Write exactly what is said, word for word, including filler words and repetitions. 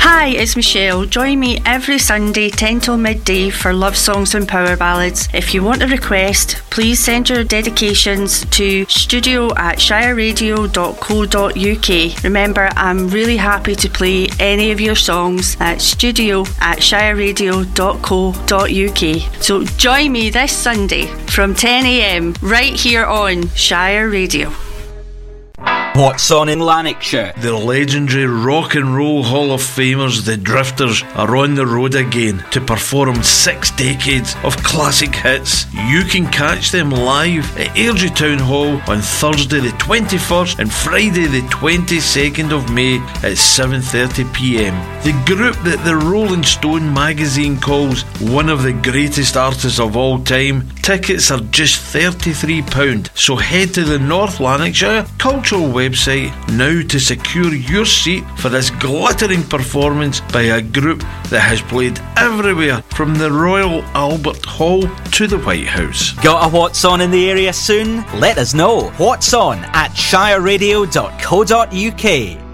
Hi, it's Michelle. Join me every Sunday ten till midday for love songs and power ballads. If you want a request, please send your dedications to studio at shire radio dot co dot uk. Remember, I'm really happy to play any of your songs at studio at shire radio dot co dot uk. So join me this Sunday from ten a m right here on Shire Radio. What's on in Lanarkshire? The legendary Rock and Roll Hall of Famers, the Drifters, are on the road again to perform six decades of classic hits. You can catch them live at Airdrie Town Hall on Thursday the twenty-first and Friday the twenty-second of May at seven thirty p m. The group that the Rolling Stone magazine calls one of the greatest artists of all time. Tickets are just thirty-three pounds, so head to the North Lanarkshire Cultural website now to secure your seat for this glittering performance by a group that has played everywhere from the Royal Albert Hall to the White House. Got a What's On in the area soon? Let us know. What's On at shire radio dot co dot uk.